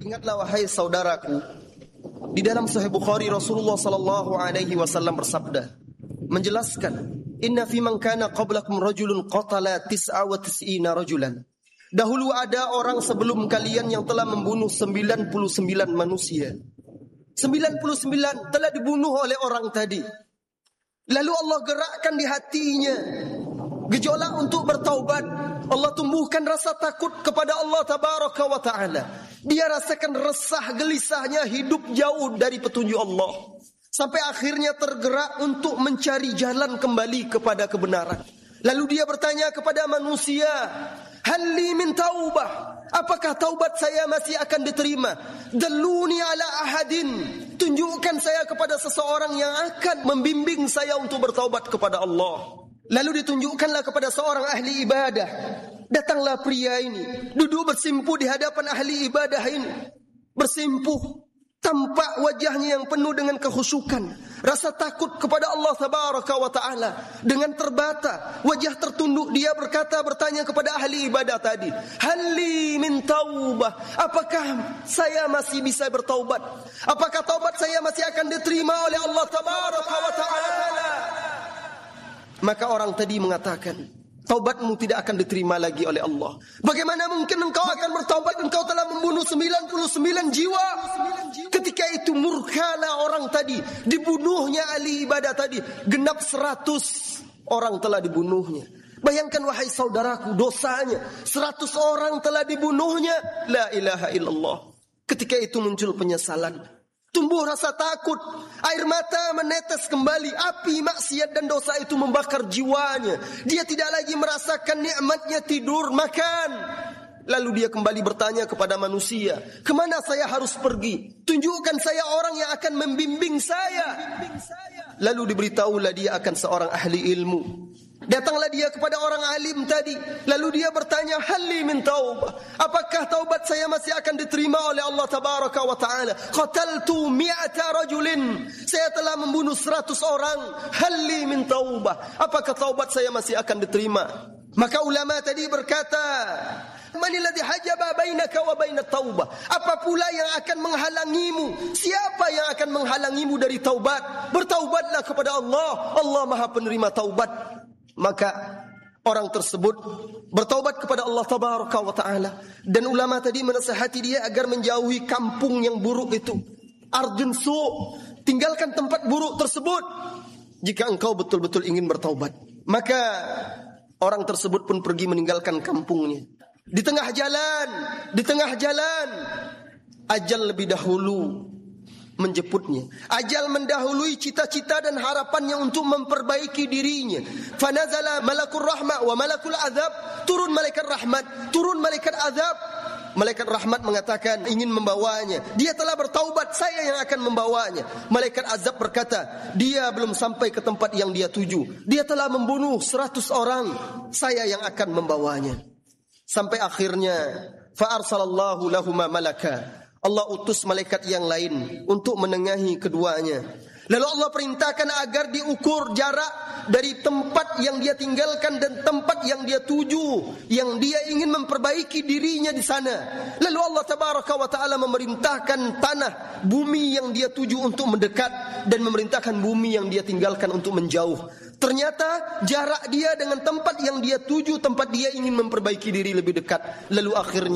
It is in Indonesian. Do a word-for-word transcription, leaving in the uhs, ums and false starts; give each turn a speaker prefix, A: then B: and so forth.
A: Ingatlah wahai saudaraku, di dalam Sahih Bukhari Rasulullah sallallahu alaihi wasallam bersabda, menjelaskan, inna fi man kana qablakum rajulun qatala tis'a wa tis'ina rajulan. Dahulu ada orang sebelum kalian yang telah membunuh sembilan puluh sembilan manusia. sembilan puluh sembilan telah dibunuh oleh orang tadi. Lalu Allah gerakkan di hatinya gejolak untuk bertaubat. Allah tumbuhkan rasa takut kepada Allah tabaraka wa ta'ala. Dia rasakan resah gelisahnya hidup jauh dari petunjuk Allah. Sampai akhirnya tergerak untuk mencari jalan kembali kepada kebenaran. Lalu dia bertanya kepada manusia, halli min taubah, apakah taubat saya masih akan diterima? Dalluni ala ahadin, tunjukkan saya kepada seseorang yang akan membimbing saya untuk bertaubat kepada Allah. Lalu ditunjukkanlah kepada seorang ahli ibadah. Datanglah pria ini, duduk bersimpuh di hadapan ahli ibadah ini. Bersimpuh, tampak wajahnya yang penuh dengan kekhusyukan, rasa takut kepada Allah tabaraka wa ta'ala. Dengan terbata, wajah tertunduk, dia berkata, bertanya kepada ahli ibadah tadi, halli min taubah, apakah saya masih bisa bertaubat? Apakah taubat saya masih akan diterima oleh Allah tabaraka wa ta'ala? Maka orang tadi mengatakan, taubatmu tidak akan diterima lagi oleh Allah. Bagaimana mungkin engkau akan bertaubat? Engkau telah membunuh sembilan puluh sembilan jiwa. Ketika itu murkalah orang tadi, dibunuhnya ahli ibadah tadi. Genap seratus orang telah dibunuhnya. Bayangkan wahai saudaraku, dosanya seratus orang telah dibunuhnya. La ilaha illallah. Ketika itu muncul penyesalan, tumbuh rasa takut, air mata menetes kembali. Api maksiat dan dosa itu membakar jiwanya. Dia tidak lagi merasakan nikmatnya tidur, makan. Lalu dia kembali bertanya kepada manusia, kemana saya harus pergi? Tunjukkan saya orang yang akan membimbing saya. Lalu diberitahulah dia akan seorang ahli ilmu. Datanglah dia kepada orang alim tadi. Lalu dia bertanya, halli min taubah, apakah taubat saya masih akan diterima oleh Allah tabaraka wa ta'ala? Qataltu mi'ata rajulin, saya telah membunuh seratus orang. Halli min taubah, apakah taubat saya masih akan diterima? Maka ulama tadi berkata, manilladzi hajaba bainaka wa bainat taubah, apa pula yang akan menghalangimu? Siapa yang akan menghalangimu dari taubat? Bertaubatlah kepada Allah, Allah Maha penerima taubat. Maka orang tersebut bertaubat kepada Allah tabaraka wa ta'ala. Dan ulama tadi menasihati dia agar menjauhi kampung yang buruk itu. Ardun su', tinggalkan tempat buruk tersebut jika engkau betul-betul ingin bertaubat. Maka orang tersebut pun pergi meninggalkan kampungnya. Di tengah jalan, di tengah jalan ajal lebih dahulu menjemputnya. Ajal mendahului cita-cita dan harapannya untuk memperbaiki dirinya. Fanazala malakul rahmat wa malakul azab, turun malaikat rahmat, turun malaikat azab. Malaikat rahmat mengatakan ingin membawanya. Dia telah bertaubat, saya yang akan membawanya. Malaikat azab berkata, dia belum sampai ke tempat yang dia tuju. Dia telah membunuh seratus orang, saya yang akan membawanya. Sampai akhirnya fa arsalallahu lahuma malaka, Allah utus malaikat yang lain untuk menengahi keduanya. Lalu Allah perintahkan agar diukur jarak dari tempat yang dia tinggalkan dan tempat yang dia tuju, yang dia ingin memperbaiki dirinya di sana. Lalu Allah tabaraka wa ta'ala memerintahkan tanah, bumi yang dia tuju untuk mendekat, dan memerintahkan bumi yang dia tinggalkan untuk menjauh. Ternyata jarak dia dengan tempat yang dia tuju, tempat dia ingin memperbaiki diri lebih dekat. Lalu akhirnya